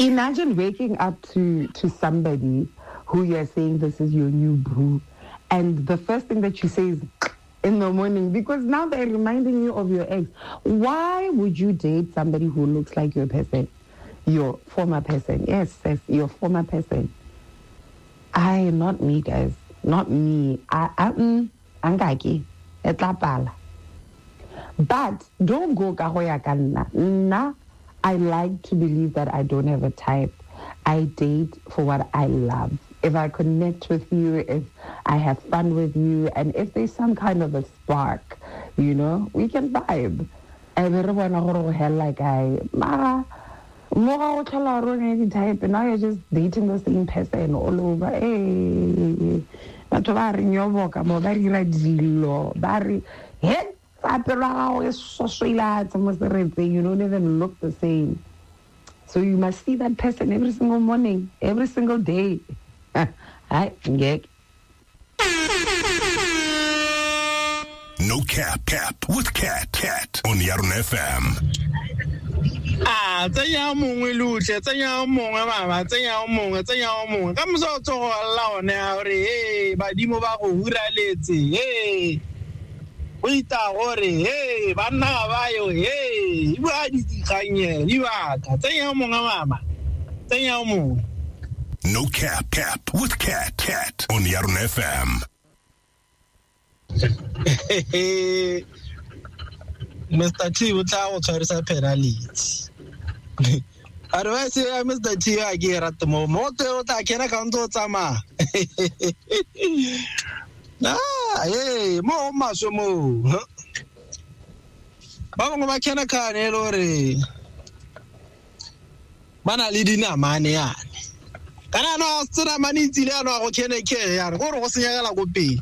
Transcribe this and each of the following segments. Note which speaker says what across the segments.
Speaker 1: Imagine waking up to somebody who you're saying this is your new boo, and the first thing that you say is in the morning, because now they're reminding you of your ex. Why would you date somebody who looks like your person, your former person? Yes, your former person. Not me, guys. Not me. Angaki. Etlapala. But don't go kahoya kanna. Na, I like to believe that I don't have a type. I date for what I love. If I connect with you, if I have fun with you, and if there's some kind of a spark, we can vibe. Type, and now you're just dating the same person all over. Hey, you don't even look the same. So you must see that person every single morning, every single day. Hi, Gek.
Speaker 2: No cap with Cat on Yarun FM.
Speaker 3: Tsenya mongwe lutle, tsenya mongwe mama, tsenya mongwe. Ka moso tsogo alla one hore badimo ba go huraletse. O ita gore banna ba yo ba di dikanye di baka. Tsenya mongwe mama. Tsenya mongwe.
Speaker 2: No cap with Cat on Yarun FM.
Speaker 3: Mr. T o tla go tshwarisa penalty. Otherwise, Mr. T a ke rata mo o tla kena ka ntse o tsama. Mo masho mo. Ba bangwe ba kena ka ne lore. Bana le dinamane yane. Kana no tsena manitsi le ano go kene ke yana go re go senyagala go pele.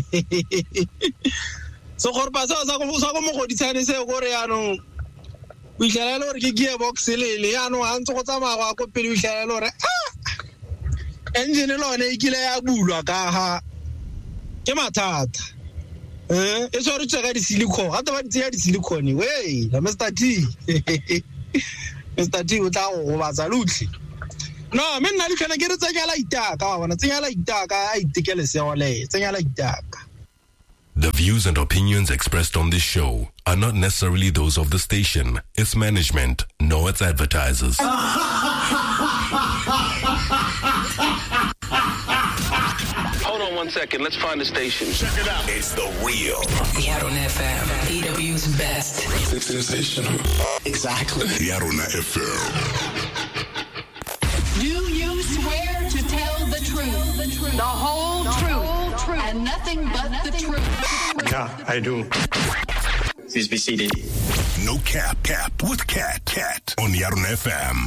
Speaker 3: So gore ba sa go mo goditsane se gore yana o itlhela gore ke gearbox le yana a ntse go tsamaya go pele o itlhela gore engine lone e kile ya bulwa ka ha ke mathata e so re tsaka di silicone ga ba di silicone la Mr. T Mr. T o tla go batsa lutlhi. No, me nna di kana ke re tsenya la itaka wa bona tsenya la itaka a itikele se ole tsenya la itaka.
Speaker 2: The views and opinions expressed on this show are not necessarily those of the station, its management, nor its advertisers.
Speaker 4: Hold on 1 second, let's find the station.
Speaker 2: Check it out. It's the real
Speaker 5: Yarun FM, EW's best.
Speaker 2: It's sensational.
Speaker 5: Exactly.
Speaker 2: Yarun FM.
Speaker 6: Do you swear to tell the truth, the whole truth, and nothing but the truth?
Speaker 7: Yeah, I do.
Speaker 4: Please be seated.
Speaker 2: No cap with Cat on Yarun FM.